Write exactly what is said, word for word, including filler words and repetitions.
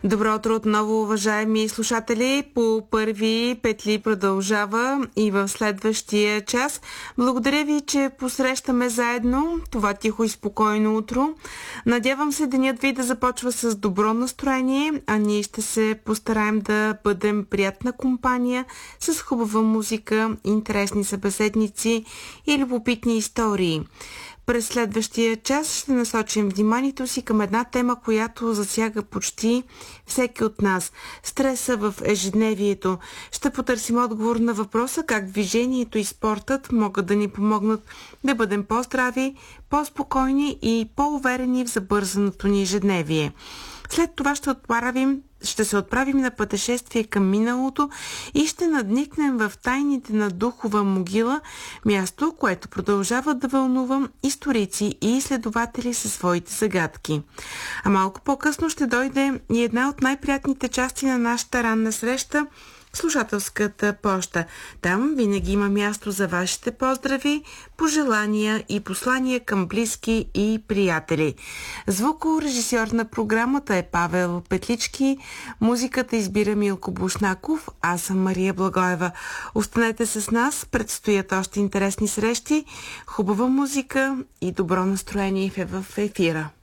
Добро утро отново, уважаеми слушатели. По първи петли продължава и в следващия час. Благодаря ви, че посрещаме заедно това тихо и спокойно утро. Надявам се денят ви да започва с добро настроение, а ние ще се постараем да бъдем приятна компания с хубава музика, интересни събеседници и любопитни истории. През следващия час ще насочим вниманието си към една тема, която засяга почти всеки от нас. Стреса в ежедневието. Ще потърсим отговор на въпроса как движението и спортът могат да ни помогнат да бъдем по-здрави, по-спокойни и по-уверени в забързаното ни ежедневие. След това ще отправим, ще се отправим на пътешествие към миналото и ще надникнем в тайните на духова могила, място, което продължава да вълнува историци и изследователи със своите загадки. А малко по-късно ще дойде и една от най-приятните части на нашата ранна среща – слушателската поща. Там винаги има място за вашите поздрави, пожелания и послания към близки и приятели. Звукорежисьор на програмата е Павел Петлички, музиката избира Милко Бушнаков, аз съм Мария Благоева. Останете с нас, предстоят още интересни срещи, хубава музика и добро настроение в ефира.